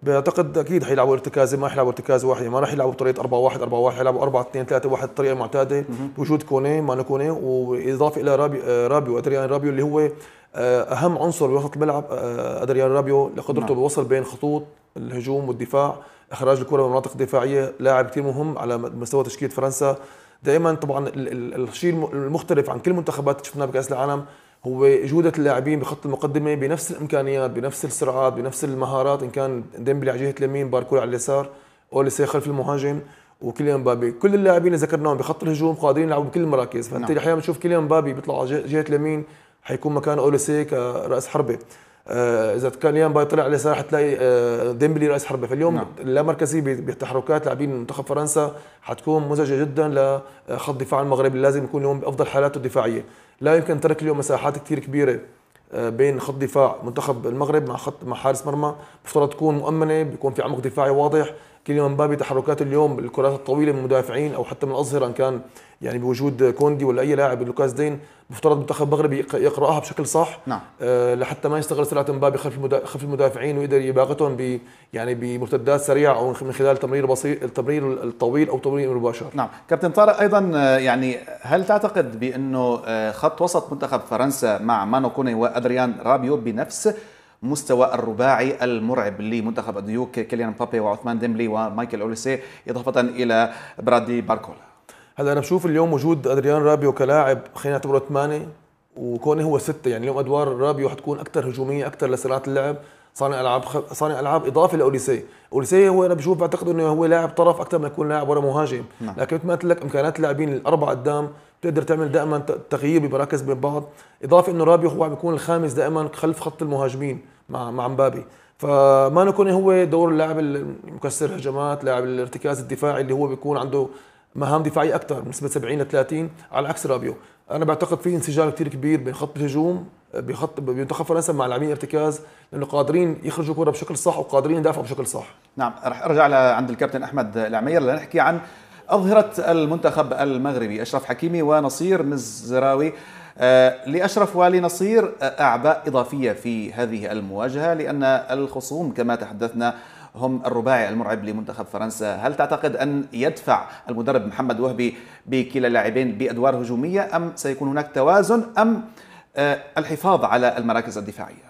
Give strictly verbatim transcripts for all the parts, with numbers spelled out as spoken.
بعتقد اكيد حيلعبوا ارتكازي، ما حيلعبوا ارتكاز واحد، ما راح يلعبوا بطريقه أربعة واحد أربعة واحد، حيلعبوا أربعة اثنين ثلاثة واحد الطريقه المعتاده بوجود كوني مانو كوني، واضافه الى رابي رابيو ادريان رابيو اللي هو اهم عنصر بوسط الملعب. ادريان رابيو لقدرته نعم. بوصل بين خطوط الهجوم والدفاع، اخراج الكره من المناطق الدفاعيه، لاعب كثير مهم على مستوى تشكيله فرنسا. دائما طبعا الشيء المختلف عن كل المنتخبات شفناه بكاس العالم هو جودة اللاعبين بخط المقدمة بنفس الإمكانيات بنفس السرعات بنفس المهارات، إن كان ديمبلي على جهة اليمين، باركولا على اليسار، أوليسي خلف المهاجم، وكيليان مبابي. كل اللاعبين اللي ذكرناهم بخط الهجوم قادرين يلعبوا بكل المراكز، فأنت نعم. أحيانا بتشوف كيليان مبابي بيطلع على جهة اليمين حيكون مكان أوليسي كرأس حربة، آه إذا كان كيليان مبابي طلع على اليسار حتلاقي آه ديمبلي رأس حربة. فاليوم نعم. اللامركزية بتحركات لاعبين منتخب فرنسا حتكون مزعجة جدا لخط دفاع المغرب اللي لازم يكون اليوم بأفضل حالاته الدفاعية. لا يمكن ترك اليوم مساحات كثير كبيره بين خط دفاع منتخب المغرب مع خط مع حارس مرمى، مفترض تكون مؤمنه، بيكون في عمق دفاعي واضح. كيليان مبابي تحركات اليوم الكرات الطويله من المدافعين او حتى من الاظهره، ان كان يعني بوجود كوندي ولا اي لاعب لوكاس دين، مفترض منتخب المغرب يقراها بشكل صح. نعم. أه لحتى ما يستغل سرعه مبابي خلف خلف المدافعين ويقدر يباغتهم ب يعني بمرتدات سريعه او من خلال تمرير بسيط، التمرير الطويل او تمرير مباشر. نعم كابتن طارق، ايضا يعني هل تعتقد بانه خط وسط منتخب فرنسا مع مانو كوني وادريان رابيو بنفس مستوى الرباعي المرعب لمنتخب الديوك كيليان مبابي وعثمان ديمبلي ومايكل أوليسي إضافة إلى برادلي باركولا؟ هلا أنا بشوف اليوم وجود أدريان رابيو كلاعب خلينا نعتبره ثمانية وكوني هو ستة، يعني اليوم أدوار رابيو حتكون أكثر هجومية، أكثر لسرعة اللعب، صانع ألعاب صانع ألعاب إضافة لأوليسي. أوليسي هو أنا بشوف بعتقد إنه هو لاعب طرف أكثر من يكون لاعب ورا مهاجم. نعم. لكن مثل ما قلت لك إمكانيات اللاعبين الأربعة قدام بتقدر تعمل دائما تغيير بمراكز بين بعض، إضافة إنه رابيو هو عم بيكون الخامس دائما خلف خط المهاجمين مع مع مبابي. فما نكون هو دور اللاعب المكسر هجمات، لاعب الارتكاز الدفاعي اللي هو بيكون عنده مهام دفاعيه اكثر بنسبه سبعين ل ثلاثين على عكس رابيو. انا بعتقد في انسجام كثير كبير بين خط الهجوم بخط بمنتخب فرنسا مع لاعبين ارتكاز، لانه قادرين يخرجوا كره بشكل صح وقادرين يدافعوا بشكل صح. نعم، رح ارجع عند الكابتن احمد العمير لنحكي عن اظهره المنتخب المغربي اشرف حكيمي ونصير مزراوي. آه لأشرف ولنصير أعباء إضافية في هذه المواجهة، لأن الخصوم كما تحدثنا هم الرباعي المرعب لمنتخب فرنسا. هل تعتقد أن يدفع المدرب محمد وهبي بكلا اللاعبين بأدوار هجومية، أم سيكون هناك توازن، أم آه الحفاظ على المراكز الدفاعية؟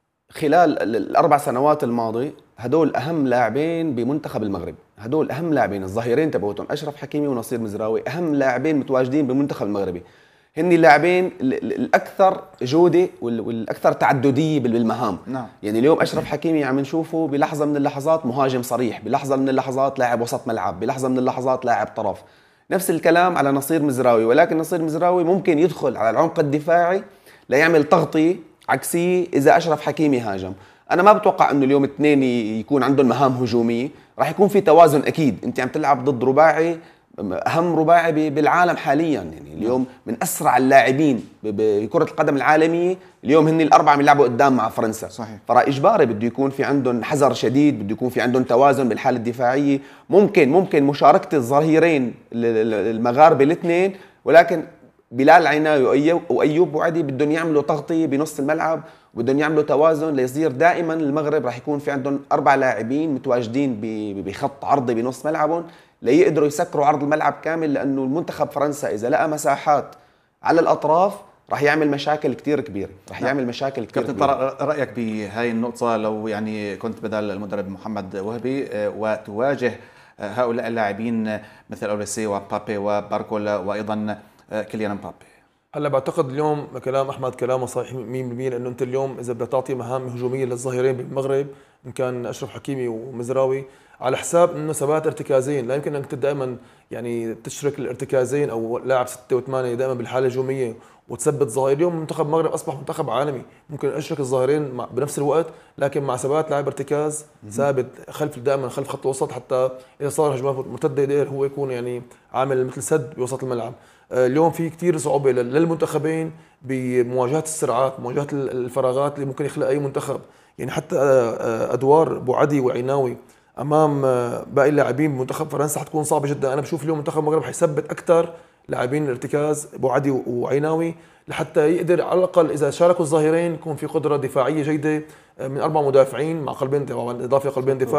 خلال الأربع سنوات الماضية هدول أهم لاعبين بمنتخب المغرب، هدول أهم لاعبين الظهيرين تبعوتهم أشرف حكيمي ونصير مزراوي، أهم لاعبين متواجدين بالمنتخب المغربي، هن اللاعبين الاكثر جوده والاكثر تعدديه بالمهام. نعم. يعني اليوم اشرف حكيمي عم نشوفه بلحظه من اللحظات مهاجم صريح، بلحظه من اللحظات لاعب وسط ملعب، بلحظه من اللحظات لاعب طرف. نفس الكلام على نصير مزراوي، ولكن نصير مزراوي ممكن يدخل على العمق الدفاعي ليعمل تغطيه عكسيه اذا اشرف حكيمي هاجم. انا ما بتوقع انه اليوم اثنين يكون عندهم مهام هجوميه، راح يكون في توازن اكيد. انت عم تلعب ضد رباعي اهم رباعي بالعالم حاليا، يعني اليوم من اسرع اللاعبين بكره القدم العالميه، اليوم هن الاربعه عم يلعبوا قدام مع فرنسا. صحيح. فرا اجباري بده يكون في عندهم حذر شديد، بده يكون في عندهم توازن بالحاله الدفاعيه. ممكن ممكن مشاركه الظهيرين المغاربه الاثنين، ولكن بلال عيناوي وايوب بوعدي بدهم يعملوا تغطيه بنص الملعب، وبدهم يعملوا توازن ليصير دائما المغرب راح يكون في عندهم اربع لاعبين متواجدين بخط عرضي بنص ملعبهم ليقدروا يسكروا عرض الملعب كامل، لانه المنتخب فرنسا اذا لقى مساحات على الاطراف راح يعمل مشاكل كثير كبيره، راح يعمل مشاكل كثير كبيره. كابتن رايك بهاي النقطه، لو يعني كنت بدل المدرب محمد وهبي وتواجه هؤلاء اللاعبين مثل أوليسي ومبابي وباركولا وايضا كيليان مبابي؟ هلا بعتقد اليوم كلام احمد كلامه صحيح مية بالمية، لانه انت اليوم اذا بدك تعطي مهام هجوميه للظهيرين بالمغرب ان كان اشرف حكيمي ومزراوي على حساب انه ثبات ارتكازين، لا يمكن انك دائما يعني تشرك الارتكازين او لاعب ستة وثمانية دائما بالحاله الهجوميه وتثبت ظهير. اليوم منتخب المغرب اصبح منتخب عالمي، ممكن اشرك الظهيرين بنفس الوقت لكن مع ثبات لاعب ارتكاز ثابت خلف دائما خلف خط الوسط، حتى اذا صار هجمات مرتده يقدر هو يكون يعني عامل مثل سد بوسط الملعب. اليوم في كثير صعوبه للمنتخبين بمواجهه السرعات، مواجهه الفراغات اللي ممكن يخلق اي منتخب، يعني حتى ادوار بوعدي وعيناوي امام باقي اللاعبين بمنتخب فرنسا حتكون صعبه جدا. انا بشوف اليوم منتخب المغرب حيثبت اكثر لاعبين الارتكاز بوعدي وعيناوي لحتى يقدر على الاقل اذا شاركوا الظهيرين يكون في قدره دفاعيه جيده من اربع مدافعين مع قلبين طبعا اضافه قلبين دفاع.